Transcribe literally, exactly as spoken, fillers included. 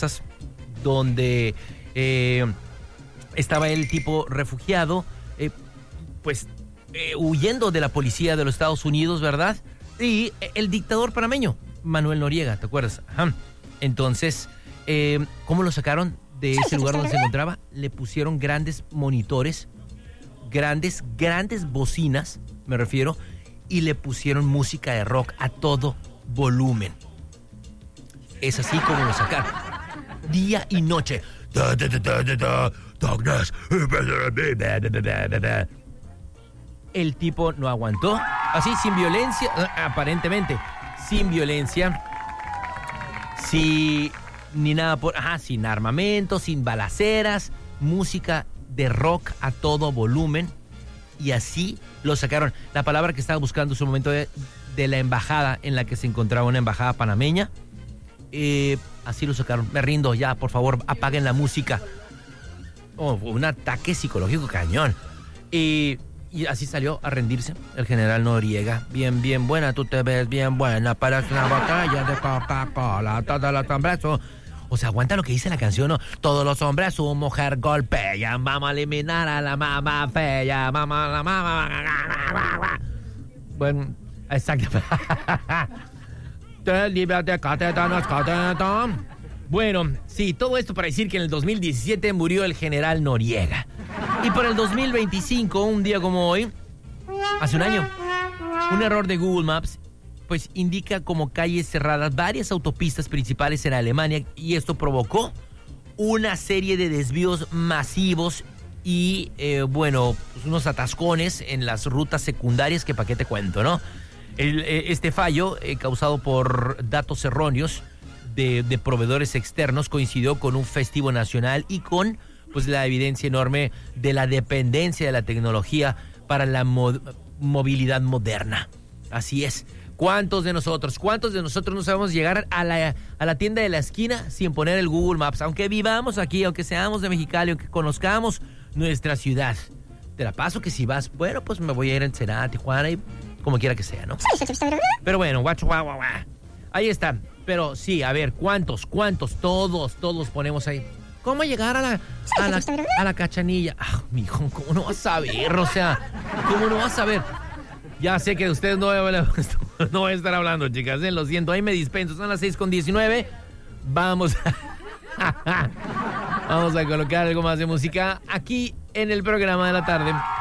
casas donde eh, estaba el tipo refugiado, eh, pues eh, huyendo de la policía de los Estados Unidos, ¿verdad? Y el dictador panameño, Manuel Noriega, ¿te acuerdas? Ajá. Entonces, eh, ¿cómo lo sacaron de ese lugar donde se encontraba? Le pusieron grandes monitores, grandes, grandes bocinas, me refiero, y le pusieron música de rock a todo volumen. Es así como lo sacaron. Día y noche. El tipo no aguantó. Así, sin violencia, aparentemente, sin violencia, sin ni nada por, ajá, sin armamento, sin balaceras, música de rock a todo volumen. Y así lo sacaron. La palabra que estaba buscando en su momento de, de la embajada en la que se encontraba una embajada panameña. Eh, así lo sacaron. Me rindo ya, por favor, apaguen la música. Oh, un ataque psicológico cañón. Y, y así salió a rendirse el general Noriega. Bien, bien buena, tú te ves bien buena para una batalla de Coca-Cola. Todos los hombres son... O sea, aguanta lo que dice la canción, ¿no? Todos los hombres, su mujer golpean. Vamos a eliminar a la mamá fea. Mamá, la mamá. Bueno, exacto. Bueno, sí, todo esto para decir que en el dos mil diecisiete murió el general Noriega. Y por el dos mil veinticinco, un día como hoy, hace un año, un error de Google Maps pues indica como calles cerradas varias autopistas principales en Alemania, y esto provocó una serie de desvíos masivos y, eh, bueno, pues unos atascones en las rutas secundarias que pa' qué te cuento, ¿no? El, eh, este fallo, eh, causado por datos erróneos de, de proveedores externos, coincidió con un festivo nacional y con pues la evidencia enorme de la dependencia de la tecnología para la mo- movilidad moderna. Así es. ¿Cuántos de nosotros, cuántos de nosotros no sabemos llegar a la, a la tienda de la esquina sin poner el Google Maps? Aunque vivamos aquí, aunque seamos de Mexicali, aunque conozcamos nuestra ciudad. Te la paso que si vas, bueno, pues me voy a ir a Ensenada, Tijuana, y como quiera que sea, ¿no? Pero bueno, guacho, guau, guau, guau. Ahí está. Pero sí, a ver, ¿cuántos, cuántos? Todos, todos ponemos ahí. ¿Cómo llegar a la, a la, a la Cachanilla? Ah, mijo, ¿cómo no vas a ver? O sea, ¿cómo no vas a ver? Ya sé que ustedes no, no voy a estar hablando, chicas, ¿eh? Lo siento, ahí me dispenso. Son las seis con diecinueve. Vamos a, vamos a colocar algo más de música aquí en el programa de la tarde.